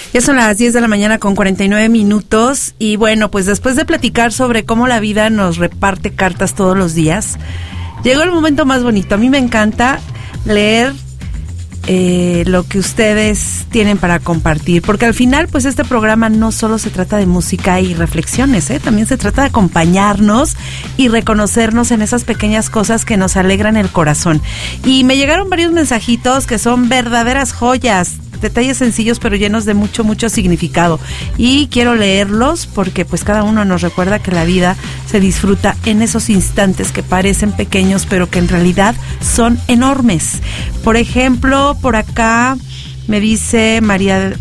Ya son las 10 de la mañana con 49 minutos y bueno, pues después de platicar sobre cómo la vida nos reparte cartas todos los días, llegó el momento más bonito. A mí me encanta leer lo que ustedes tienen para compartir, porque al final pues este programa no solo se trata de música y reflexiones, también se trata de acompañarnos y reconocernos en esas pequeñas cosas que nos alegran el corazón. Y me llegaron varios mensajitos que son verdaderas joyas, detalles sencillos pero llenos de mucho, mucho significado. Y quiero leerlos porque pues cada uno nos recuerda que la vida se disfruta en esos instantes que parecen pequeños pero que en realidad son enormes. Por ejemplo, por acá me dice María,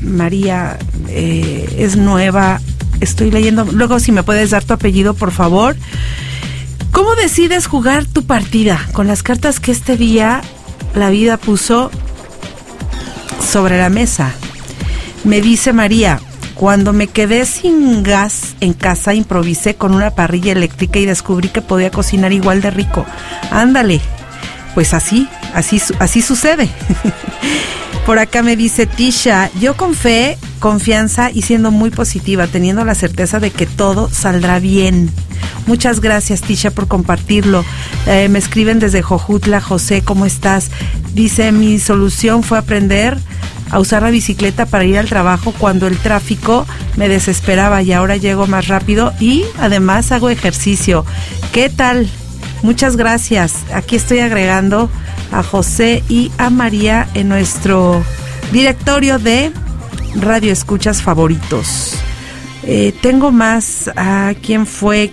es nueva, estoy leyendo, luego si me puedes dar tu apellido por favor. ¿Cómo decides jugar tu partida? Con las cartas que este día la vida puso sobre la mesa. Me dice María: cuando me quedé sin gas en casa, improvisé con una parrilla eléctrica y descubrí que podía cocinar igual de rico. Ándale, pues así sucede. Por acá me dice Tisha: yo con fe, confianza y siendo muy positiva, teniendo la certeza de que todo saldrá bien. Muchas gracias, Tisha, por compartirlo. Me escriben desde Jojutla: José, ¿cómo estás? Dice: mi solución fue aprender a usar la bicicleta para ir al trabajo cuando el tráfico me desesperaba y ahora llego más rápido y además hago ejercicio. ¿Qué tal? Muchas gracias. Aquí estoy agregando a José y a María en nuestro directorio de Radio Escuchas favoritos. Tengo más. ¿Quién fue?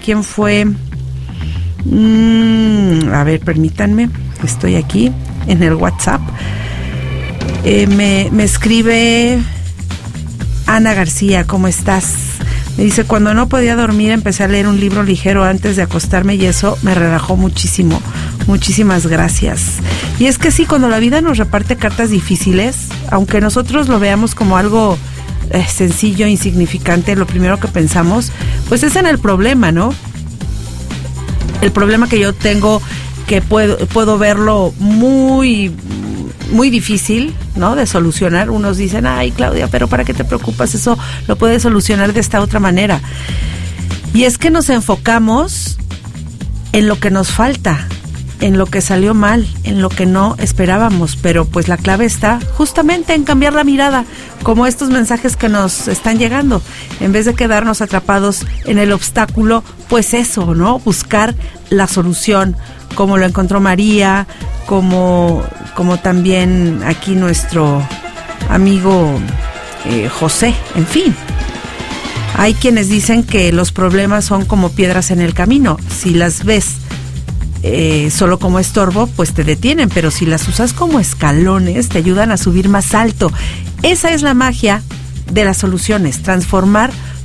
A ver, permítanme. Estoy aquí en el WhatsApp. Me escribe Ana García: ¿cómo estás? Me dice: cuando no podía dormir empecé a leer un libro ligero antes de acostarme y eso me relajó muchísimo. Muchísimas gracias. Y es que sí, cuando la vida nos reparte cartas difíciles, aunque nosotros lo veamos como algo sencillo, insignificante, lo primero que pensamos pues es en el problema, ¿no? El problema que yo tengo, que puedo verlo muy difícil, ¿no?, de solucionar. Unos dicen: ay, Claudia, pero ¿para qué te preocupas? Eso lo puedes solucionar de esta otra manera. Y es que nos enfocamos en lo que nos falta, en lo que salió mal, en lo que no esperábamos, pero pues la clave está justamente en cambiar la mirada, como estos mensajes que nos están llegando. En vez de quedarnos atrapados en el obstáculo, pues eso, ¿no?, buscar la solución, como lo encontró María, como también aquí nuestro amigo José. En fin, hay quienes dicen que los problemas son como piedras en el camino. Si las ves solo como estorbo, pues te detienen, pero si las usas como escalones, te ayudan a subir más alto. Esa es la magia de las soluciones, transformar